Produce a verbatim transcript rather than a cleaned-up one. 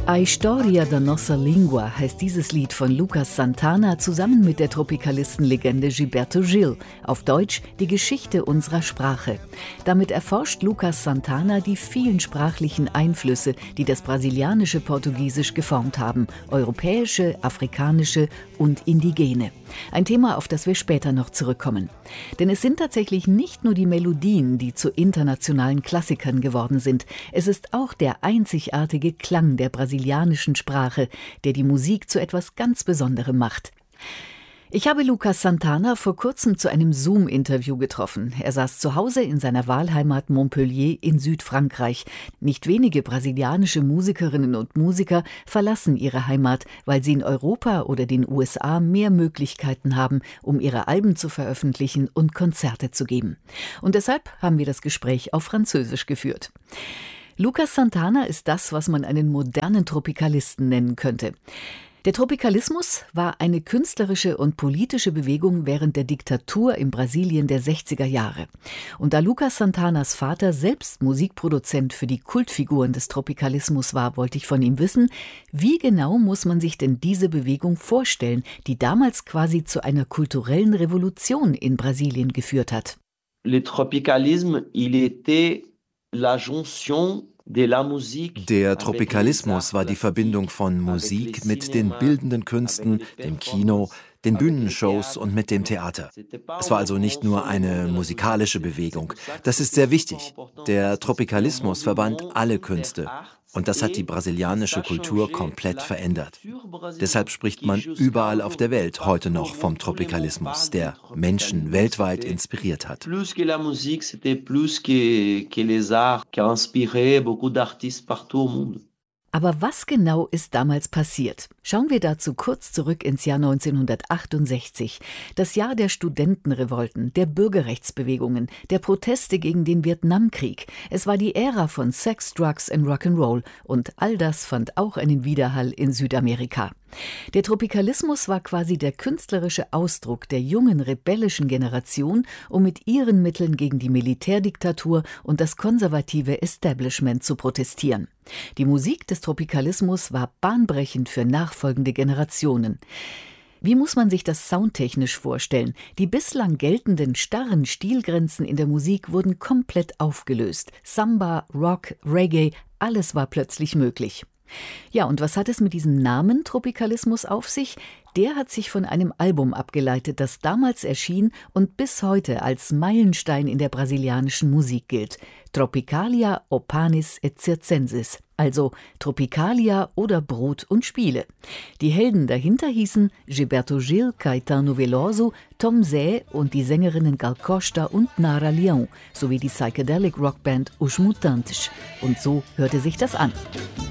A Historia da Nossa Língua heißt dieses Lied von Lucas Santana zusammen mit der Tropikalistenlegende Gilberto Gil, auf Deutsch die Geschichte unserer Sprache. Damit erforscht Lucas Santana die vielen sprachlichen Einflüsse, die das brasilianische Portugiesisch geformt haben, europäische, afrikanische und indigene. Ein Thema, auf das wir später noch zurückkommen. Denn es sind tatsächlich nicht nur die Melodien, die zu internationalen Klassikern geworden sind. Es ist auch der einzigartige Klang der brasilianischen Sprache, der die Musik zu etwas ganz Besonderem macht. Ich habe Lucas Santana vor kurzem zu einem Zoom-Interview getroffen. Er saß zu Hause in seiner Wahlheimat Montpellier in Südfrankreich. Nicht wenige brasilianische Musikerinnen und Musiker verlassen ihre Heimat, weil sie in Europa oder den U S A mehr Möglichkeiten haben, um ihre Alben zu veröffentlichen und Konzerte zu geben. Und deshalb haben wir das Gespräch auf Französisch geführt. Lucas Santana ist das, was man einen modernen Tropikalisten nennen könnte. Der Tropikalismus war eine künstlerische und politische Bewegung während der Diktatur in Brasilien der sechziger Jahre. Und da Lucas Santanas Vater selbst Musikproduzent für die Kultfiguren des Tropikalismus war, wollte ich von ihm wissen, wie genau muss man sich denn diese Bewegung vorstellen, die damals quasi zu einer kulturellen Revolution in Brasilien geführt hat. Le tropicalisme, il était la jonction. Der Tropikalismus war die Verbindung von Musik mit den bildenden Künsten, dem Kino, den Bühnenshows und mit dem Theater. Es war also nicht nur eine musikalische Bewegung. Das ist sehr wichtig. Der Tropikalismus verband alle Künste. Und das hat die brasilianische Kultur komplett verändert. Deshalb spricht man überall auf der Welt heute noch vom Tropikalismus, der Menschen weltweit inspiriert hat. Aber was genau ist damals passiert? Schauen wir dazu kurz zurück ins Jahr neunzehnhundertachtundsechzig. Das Jahr der Studentenrevolten, der Bürgerrechtsbewegungen, der Proteste gegen den Vietnamkrieg. Es war die Ära von Sex, Drugs and Rock'n'Roll und all das fand auch einen Widerhall in Südamerika. Der Tropikalismus war quasi der künstlerische Ausdruck der jungen rebellischen Generation, um mit ihren Mitteln gegen die Militärdiktatur und das konservative Establishment zu protestieren. Die Musik des Tropikalismus war bahnbrechend für nachfolgende Generationen. Wie muss man sich das soundtechnisch vorstellen? Die bislang geltenden starren Stilgrenzen in der Musik wurden komplett aufgelöst. Samba, Rock, Reggae, alles war plötzlich möglich. Ja, und was hat es mit diesem Namen Tropikalismus auf sich? Der hat sich von einem Album abgeleitet, das damals erschien und bis heute als Meilenstein in der brasilianischen Musik gilt. Tropicalia, Opanis et Circenses, also Tropicalia oder Brot und Spiele. Die Helden dahinter hießen Gilberto Gil, Caetano Veloso, Tom Zé und die Sängerinnen Gal Costa und Nara Leão, sowie die Psychedelic Rockband Os Mutantes. Und so hörte sich das an.